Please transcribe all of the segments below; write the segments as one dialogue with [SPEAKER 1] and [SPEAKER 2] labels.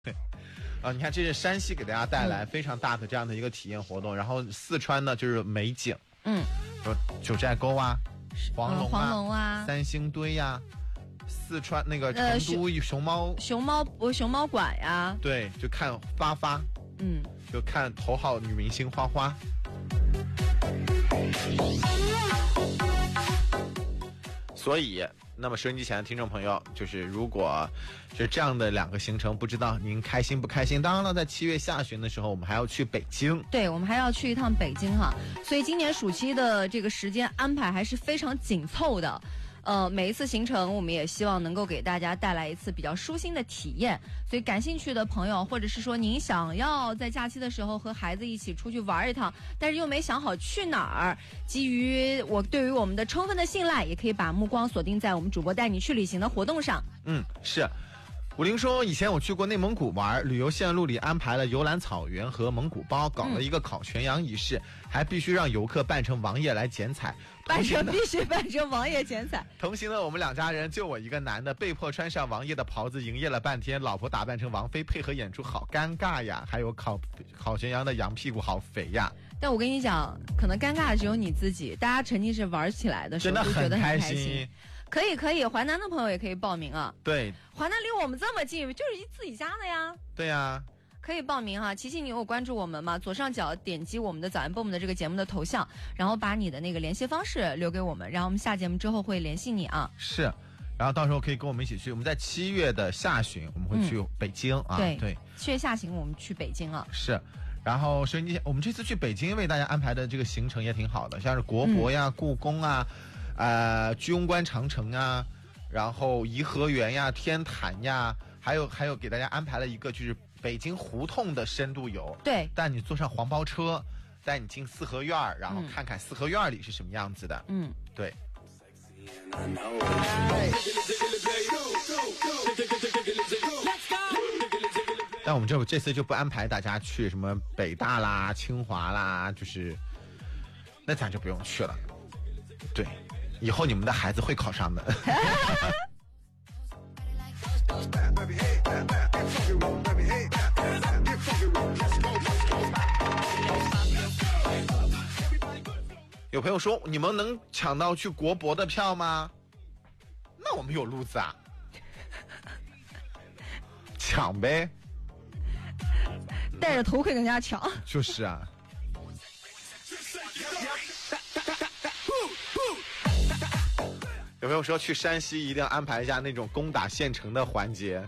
[SPEAKER 1] 对，你看这是山西给大家带来非常大的这样的一个体验活动，然后四川呢就是美景，有九寨沟啊、黄龙啊、三星堆呀、四川那个成都熊猫
[SPEAKER 2] 馆呀，
[SPEAKER 1] 对，就看发，就看头号女明星花花。所以，那么收音机前的听众朋友，就是如果是这样的两个行程，不知道您开心不开心？当然了，在7月下旬的时候，我们还要去北京。
[SPEAKER 2] 对，我们还要去一趟北京哈。所以今年暑期的这个时间安排还是非常紧凑的。每一次行程我们也希望能够给大家带来一次比较舒心的体验，所以感兴趣的朋友，或者是说您想要在假期的时候和孩子一起出去玩一趟，但是又没想好去哪儿，基于对于我们的充分的信赖，也可以把目光锁定在我们主播带你去旅行的活动上。
[SPEAKER 1] 是。武林说，以前我去过内蒙古玩，旅游线路里安排了游览草原和蒙古包，搞了一个烤全羊仪式，还必须让游客扮成王爷来剪彩，
[SPEAKER 2] 必须扮成王爷剪彩。
[SPEAKER 1] 同行的我们两家人，就我一个男的，被迫穿上王爷的袍子，营业了半天。老婆打扮成王妃配合演出，好尴尬呀！还有烤全羊的羊屁股好肥呀！
[SPEAKER 2] 但我跟你讲，可能尴尬的只有你自己，大家沉浸式玩起来的时候就觉得很开心。可以，淮南的朋友也可以报名啊。
[SPEAKER 1] 对，
[SPEAKER 2] 淮南离我们这么近，就是自己家的呀。
[SPEAKER 1] 对呀，
[SPEAKER 2] 可以报名哈。琪琪，你有关注我们吗？左上角点击我们的早安蹦的这个节目的头像，然后把你的那个联系方式留给我们，然后我们下节目之后会联系你啊。
[SPEAKER 1] 是，然后到时候可以跟我们一起去。我们在7月的下旬我们会去北京啊。对
[SPEAKER 2] ，7月下旬我们去北京啊。
[SPEAKER 1] 是。然后收音机，我们这次去北京为大家安排的这个行程也挺好的，像是国博呀、故宫啊。居庸关长城啊，然后颐和园呀、天坛呀，还有给大家安排了一个就是北京胡同的深度游。
[SPEAKER 2] 对，
[SPEAKER 1] 带你坐上黄包车，带你进四合院，然后看看四合院里是什么样子的。对。但我们这次就不安排大家去什么北大啦、清华啦，就是那咱就不用去了。对。以后你们的孩子会考上的。有朋友说，你们能抢到去国博的票吗？那我们有路子啊，抢呗，
[SPEAKER 2] 戴着头盔跟人家抢。
[SPEAKER 1] 就是啊。有没有说去山西一定要安排一下那种攻打县城的环节？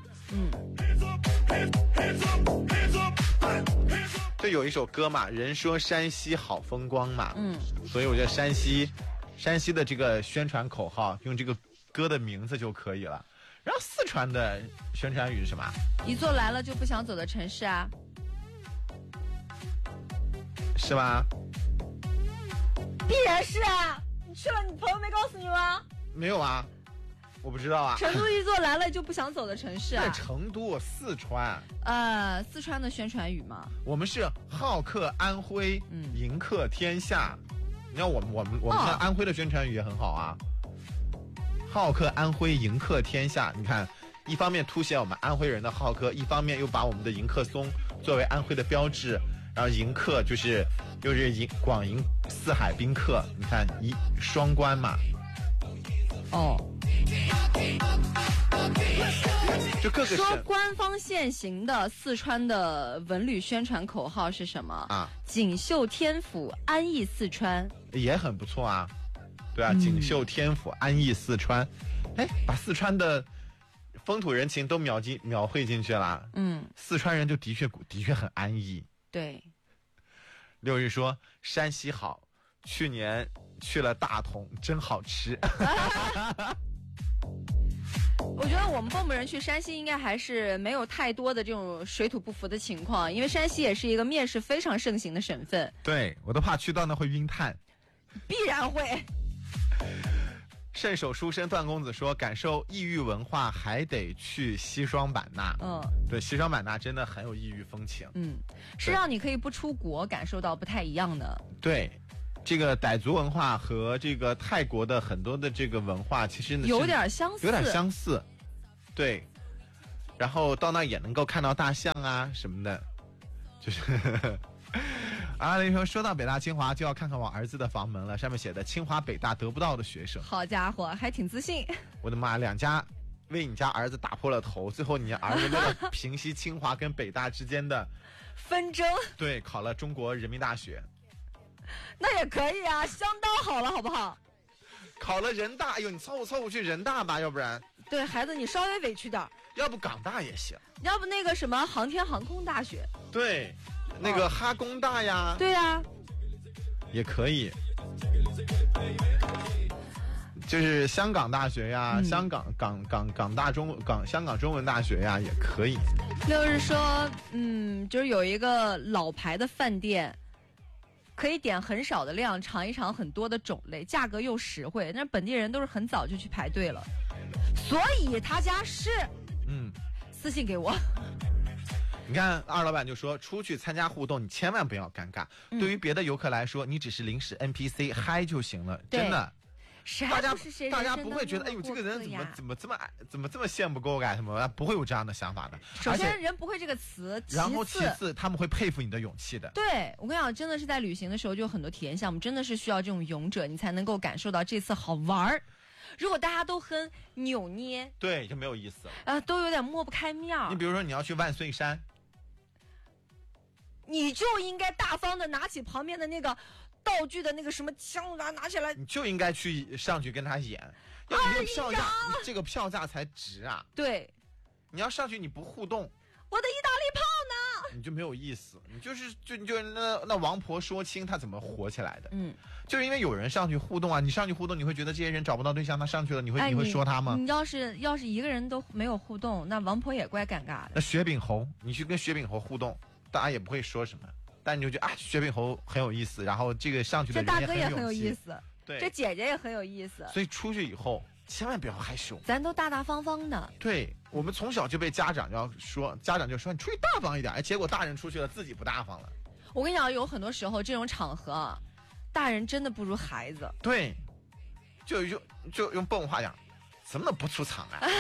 [SPEAKER 1] 就有一首歌嘛，人说山西好风光嘛，所以我觉得山西的这个宣传口号用这个歌的名字就可以了。然后四川的宣传语是什么？
[SPEAKER 2] 一座来了就不想走的城市啊，
[SPEAKER 1] 是吧？
[SPEAKER 2] 必然是啊，你去了，你朋友没告诉你吗？
[SPEAKER 1] 没有啊，我不知道啊。
[SPEAKER 2] 成都一座来了就不想走的城市啊。
[SPEAKER 1] 在成都，四川。
[SPEAKER 2] 四川的宣传语嘛。
[SPEAKER 1] 我们是好客安徽，迎客天下。你看我们看安徽的宣传语也很好啊。好客安徽，迎客天下。你看，一方面凸显我们安徽人的好客，一方面又把我们的迎客松作为安徽的标志。然后迎客就是广迎四海宾客。你看双关嘛。就各个
[SPEAKER 2] 说官方现行的四川的文旅宣传口号是什么啊？锦绣天府，安逸四川，
[SPEAKER 1] 也很不错啊。对啊，锦绣天府，安逸四川。把四川的风土人情都描绘进去了。四川人就的确很安逸。
[SPEAKER 2] 对。
[SPEAKER 1] 六日说山西好，去年去了大同，真好吃。
[SPEAKER 2] 我觉得我们蹦蹦人去山西应该还是没有太多的这种水土不服的情况，因为山西也是一个面食非常盛行的省份。
[SPEAKER 1] 对，我都怕去到那会晕碳。
[SPEAKER 2] 必然会。
[SPEAKER 1] 圣手书生段公子说，感受异域文化还得去西双版纳。对，西双版纳真的很有异域风情。
[SPEAKER 2] 是让你可以不出国感受到不太一样的。
[SPEAKER 1] 对，这个傣族文化和这个泰国的很多的这个文化其实
[SPEAKER 2] 有点相似。
[SPEAKER 1] 对， 然后到那也能够看到大象啊什么的，就是阿雷说，说到北大清华就要看看我儿子的房门了，上面写的清华北大得不到的学生。
[SPEAKER 2] 好家伙，还挺自信。
[SPEAKER 1] 我的妈，两家为你家儿子打破了头，最后你儿子为了平息清华跟北大之间的
[SPEAKER 2] 纷争，
[SPEAKER 1] 对，考了中国人民大学。
[SPEAKER 2] 那也可以啊，相当好了，好不好？
[SPEAKER 1] 考了人大，哎呦，你凑合去人大吧，要不然。
[SPEAKER 2] 对孩子，你稍微委屈点，
[SPEAKER 1] 要不港大也行，
[SPEAKER 2] 要不那个什么航天航空大学，
[SPEAKER 1] 对，那个哈工大呀，
[SPEAKER 2] 对呀，
[SPEAKER 1] 也可以。就是香港大学呀，香港香港中文大学呀，也可以。
[SPEAKER 2] 就是说，就是有一个老牌的饭店，可以点很少的量，尝一尝很多的种类，价格又实惠，那本地人都是很早就去排队了，所以他家是，私信给我。
[SPEAKER 1] 你看二老板就说，出去参加互动，你千万不要尴尬。对于别的游客来说，你只是临时 NPC 嗨就行了，真的。大家不会觉得，哎呦，这个人怎么这么羡慕够感什么，不会有这样的想法的。
[SPEAKER 2] 首先人不会这个词，
[SPEAKER 1] 然后其次他们会佩服你的勇气的。
[SPEAKER 2] 对，我跟你讲，真的是在旅行的时候就有很多体验项目，真的是需要这种勇者，你才能够感受到这次好玩儿。如果大家都很扭捏，
[SPEAKER 1] 对，就没有意思
[SPEAKER 2] 了。都有点抹不开面儿。
[SPEAKER 1] 你比如说你要去万岁山，
[SPEAKER 2] 你就应该大方的拿起旁边的那个道具的那个什么枪，拿起来，
[SPEAKER 1] 你就应该去上去跟他演，要你这个票价，这个票价才值啊。
[SPEAKER 2] 对，
[SPEAKER 1] 你要上去你不互动，
[SPEAKER 2] 我的意大利炮呢？
[SPEAKER 1] 你就没有意思。你就那王婆说亲她怎么火起来的？就是因为有人上去互动啊。你上去互动，你会觉得这些人找不到对象，他上去了，你会说他吗？
[SPEAKER 2] 你要是一个人都没有互动，那王婆也怪尴尬的。
[SPEAKER 1] 那雪饼猴，你去跟雪饼猴互动，大家也不会说什么。但你就觉得雪饼猴很有意思，然后这个上去的人
[SPEAKER 2] 这大哥也很有意思，
[SPEAKER 1] 对，
[SPEAKER 2] 这姐姐也很有意思。
[SPEAKER 1] 所以出去以后千万不要害羞，
[SPEAKER 2] 咱都大大方方的。
[SPEAKER 1] 对，我们从小就被家长就说你出去大方一点，结果大人出去了自己不大方了。
[SPEAKER 2] 我跟你讲，有很多时候这种场合，大人真的不如孩子。
[SPEAKER 1] 对，就用蹦话讲，怎么能不出场啊？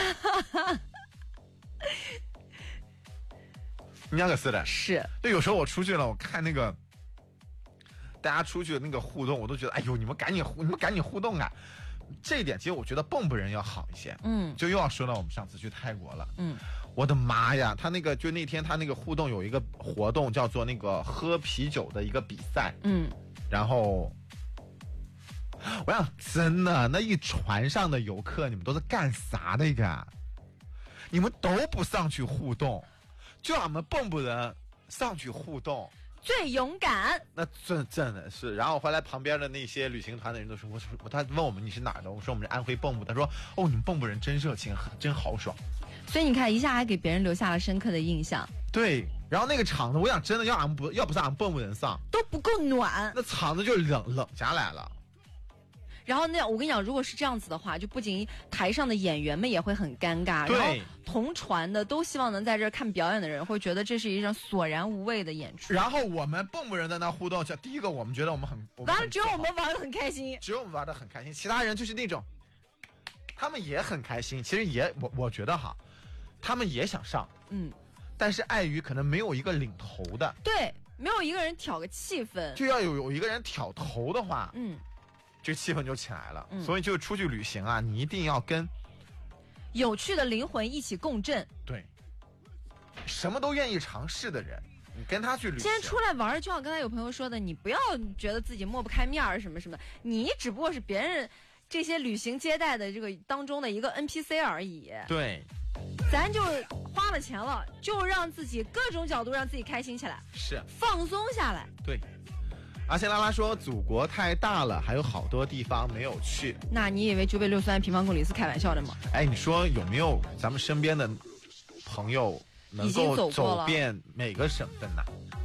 [SPEAKER 1] 你那个是的，
[SPEAKER 2] 是。
[SPEAKER 1] 对，有时候我出去了，我看那个大家出去的那个互动，我都觉得，哎呦，你们赶紧互动啊！这一点其实我觉得蹦蹦人要好一些。就又要说到我们上次去泰国了。我的妈呀，他那个就那天他那个互动有一个活动叫做那个喝啤酒的一个比赛。然后我想真的那一船上的游客，你们都是干啥的呀？你们都不上去互动。就俺们蹦蹦人上去互动，
[SPEAKER 2] 最勇敢。
[SPEAKER 1] 那真的是。然后回来旁边的那些旅行团的人都说，他问我们你是哪儿的，我说我们是安徽蚌埠。他说哦，你们蚌埠人真热情，真豪爽。
[SPEAKER 2] 所以你看，一下还给别人留下了深刻的印象。
[SPEAKER 1] 对，然后那个场子，我想真的要不是俺们蚌埠人上，
[SPEAKER 2] 都不够暖，
[SPEAKER 1] 那场子就冷下来了。
[SPEAKER 2] 然后我跟你讲，如果是这样子的话，就不仅台上的演员们也会很尴尬，然后同船的都希望能在这儿看表演的人会觉得这是一场索然无味的演出。
[SPEAKER 1] 然后我们蚌埠人在那互动，第一个我们觉得我们很
[SPEAKER 2] 完了，只有我们玩得很开心，
[SPEAKER 1] 只有我们玩得很开心，其他人就是那种，他们也很开心，其实我觉得哈，他们也想上，但是碍于可能没有一个领头的，
[SPEAKER 2] 对，没有一个人挑个气氛，
[SPEAKER 1] 就要有一个人挑头的话，这气氛就起来了。所以就出去旅行啊，你一定要跟
[SPEAKER 2] 有趣的灵魂一起共振。
[SPEAKER 1] 对，什么都愿意尝试的人，你跟他去旅行。
[SPEAKER 2] 今天出来玩，就像刚才有朋友说的，你不要觉得自己抹不开面儿什么什么，你只不过是别人这些旅行接待的这个当中的一个 NPC 而已。
[SPEAKER 1] 对，
[SPEAKER 2] 咱就是花了钱了，就让自己各种角度让自己开心起来，
[SPEAKER 1] 是
[SPEAKER 2] 放松下来。
[SPEAKER 1] 对。阿谢拉拉说祖国太大了，还有好多地方没有去。
[SPEAKER 2] 那你以为963平方公里是开玩笑的吗？
[SPEAKER 1] 哎，你说有没有咱们身边的朋友能够走遍每个省份呢？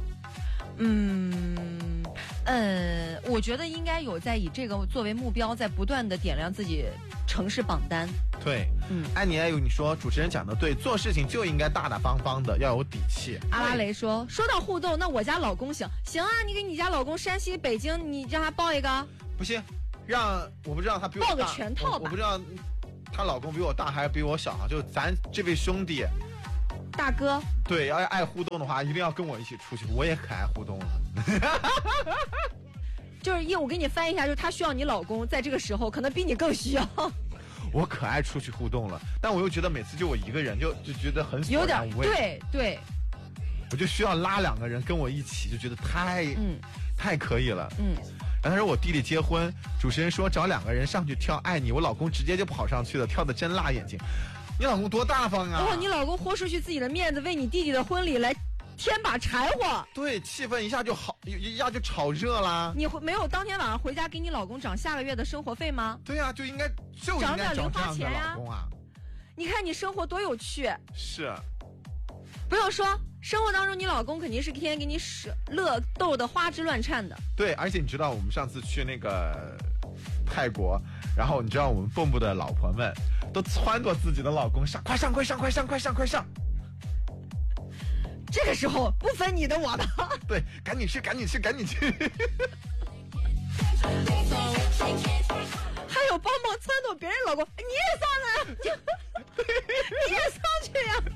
[SPEAKER 2] 我觉得应该有在以这个作为目标，在不断的点亮自己城市榜单。
[SPEAKER 1] 对，安妮艾有你说主持人讲的对，做事情就应该大大方方的，要有底气。
[SPEAKER 2] 阿拉雷说到互动，那我家老公行啊，你给你家老公山西北京，你让他报一个。
[SPEAKER 1] 不行，我不知道他比我
[SPEAKER 2] 大，报个全套吧。
[SPEAKER 1] 我不知道她老公比我大还是比我小啊，就咱这位兄弟
[SPEAKER 2] 大哥。
[SPEAKER 1] 对，要爱互动的话，一定要跟我一起出去，我也可爱互动了。
[SPEAKER 2] 就是我给你翻译一下，就是他需要你老公，在这个时候可能比你更需要。
[SPEAKER 1] 我可爱出去互动了，但我又觉得每次就我一个人，就觉得很
[SPEAKER 2] 有点对，
[SPEAKER 1] 我就需要拉2个人跟我一起，就觉得太可以了。然后他说我弟弟结婚，主持人说找2个人上去跳爱你，我老公直接就跑上去了，跳得真辣眼睛。你老公多大方啊！
[SPEAKER 2] 哇，你老公豁出去自己的面子，为你弟弟的婚礼来添把柴火。
[SPEAKER 1] 对，气氛一下就炒热啦。
[SPEAKER 2] 你没有当天晚上回家给你老公涨下个月的生活费吗？
[SPEAKER 1] 对啊，就应该
[SPEAKER 2] 涨点零花钱
[SPEAKER 1] 呀。老公啊，
[SPEAKER 2] 你看你生活多有趣。
[SPEAKER 1] 是。
[SPEAKER 2] 不用说，生活当中你老公肯定是天天给你乐逗得花枝乱颤的。
[SPEAKER 1] 对，而且你知道我们上次去那个泰国，然后你知道我们蚌埠的老婆们都撺掇自己的老公上，快上！
[SPEAKER 2] 这个时候不分你的我的。
[SPEAKER 1] 对，赶紧去。
[SPEAKER 2] 还有帮忙撺掇别人老公，你也上来，你也上去呀。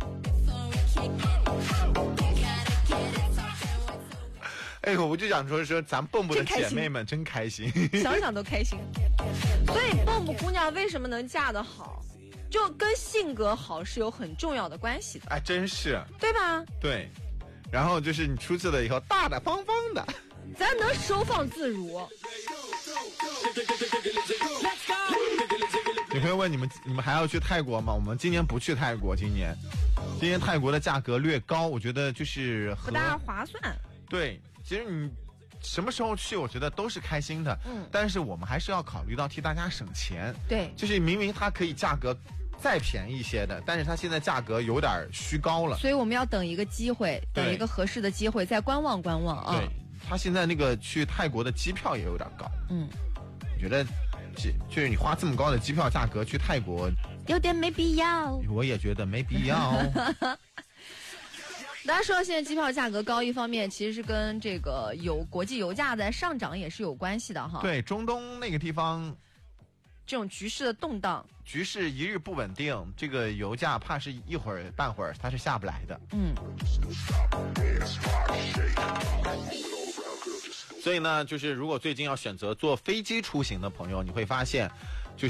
[SPEAKER 1] 哎呦，我就想说咱蚌埠的姐妹们真开心，
[SPEAKER 2] 想想都开心。所以蚌埠姑娘为什么能嫁得好，就跟性格好是有很重要的关系的。
[SPEAKER 1] 哎，真是，
[SPEAKER 2] 对吧？
[SPEAKER 1] 对。然后就是你出去了以后，大大方方的，
[SPEAKER 2] 咱能收放自如。
[SPEAKER 1] 女朋友问你们还要去泰国吗？我们今年不去泰国，今年泰国的价格略高，我觉得就是
[SPEAKER 2] 不大划算。
[SPEAKER 1] 对，其实你什么时候去，我觉得都是开心的。但是我们还是要考虑到替大家省钱。
[SPEAKER 2] 对，
[SPEAKER 1] 就是明明它可以价格再便宜一些的，但是它现在价格有点虚高了。
[SPEAKER 2] 所以我们要等一个机会，等一个合适的机会，再观望啊。
[SPEAKER 1] 对，他现在那个去泰国的机票也有点高。我觉得就是你花这么高的机票价格去泰国，
[SPEAKER 2] 有点没必要。
[SPEAKER 1] 我也觉得没必要。
[SPEAKER 2] 大家说到现在机票价格高，一方面其实是跟这个国际油价在上涨也是有关系的哈。
[SPEAKER 1] 对，中东那个地方，
[SPEAKER 2] 这种局势的动荡，
[SPEAKER 1] 局势一日不稳定，这个油价怕是一会儿半会儿它是下不来的。所以呢，就是如果最近要选择坐飞机出行的朋友，你会发现，就是，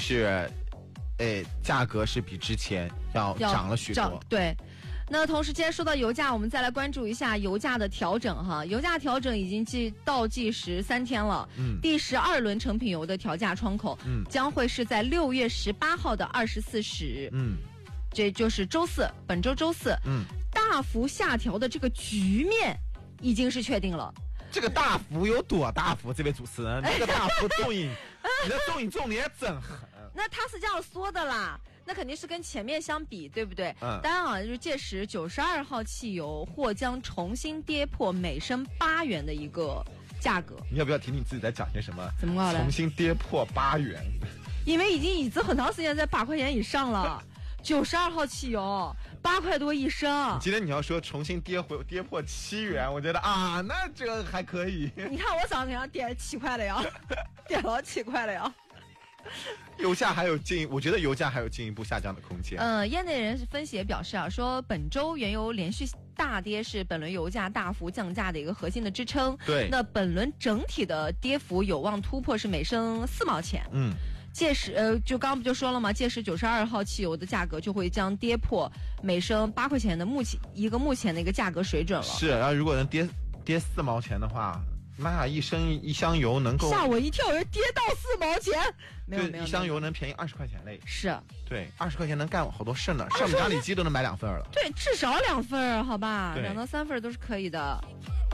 [SPEAKER 1] 价格是比之前要涨了许多。
[SPEAKER 2] 对。那同时，既然说到油价，我们再来关注一下油价的调整哈。油价调整已经倒计时3天了，第12轮成品油的调价窗口，将会是在6月18号的24时，这就是周四，本周周四，大幅下调的这个局面已经是确定了。
[SPEAKER 1] 这个大幅有多大幅？这位主持人，这个大幅重影，你的重影重点真狠。
[SPEAKER 2] 那他是这样说的啦。那肯定是跟前面相比，对不对？当然啊，就是届时92号汽油或将重新跌破每升8元的一个价格。
[SPEAKER 1] 你要不要听你自己在讲些什么？
[SPEAKER 2] 怎么搞的？
[SPEAKER 1] 重新跌破8元？
[SPEAKER 2] 因为已经椅子很长时间在8块钱以上了。92号汽油8块多一升。
[SPEAKER 1] 今天你要说重新跌破7元，我觉得啊，那这个还可以。
[SPEAKER 2] 你看我早上点7块了呀，点了7块了呀。
[SPEAKER 1] 油价我觉得油价还有进一步下降的空间。
[SPEAKER 2] 业内人士分析也表示啊，说本周原油连续大跌是本轮油价大幅降价的一个核心的支撑。
[SPEAKER 1] 对，
[SPEAKER 2] 那本轮整体的跌幅有望突破是每升4毛钱。届时就刚不就说了吗？届时92号汽油的价格就会将跌破每升8块钱的目前的一个价格水准了。
[SPEAKER 1] 是，然后如果能跌4毛钱的话。那一箱油能够
[SPEAKER 2] 吓我一跳，人跌到4毛钱，没有
[SPEAKER 1] 一箱油能便宜20块钱嘞。
[SPEAKER 2] 是，
[SPEAKER 1] 对，20块钱能干好多事呢，上家里鸡都能买2份了。
[SPEAKER 2] 对，至少2份，好吧，2到3份都是可以的。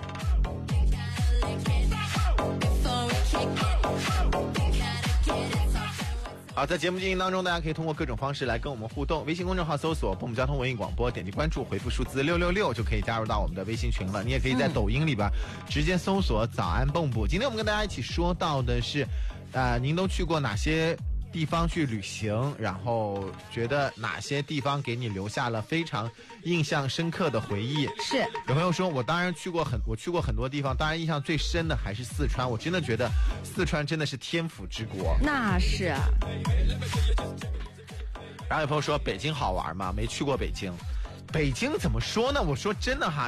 [SPEAKER 1] 好，在节目进行当中，大家可以通过各种方式来跟我们互动。微信公众号搜索“蚌埠交通文艺广播”，点击关注，回复数字666就可以加入到我们的微信群了。你也可以在抖音里边直接搜索“早安蚌埠”。今天我们跟大家一起说到的是，您都去过哪些地方去旅行，然后觉得哪些地方给你留下了非常印象深刻的回忆？
[SPEAKER 2] 是，
[SPEAKER 1] 有朋友说我去过很多地方，当然印象最深的还是四川。我真的觉得四川真的是天府之国。
[SPEAKER 2] 那是。
[SPEAKER 1] 然后有朋友说北京好玩吗？没去过北京。 北京怎么说呢？我说真的哈。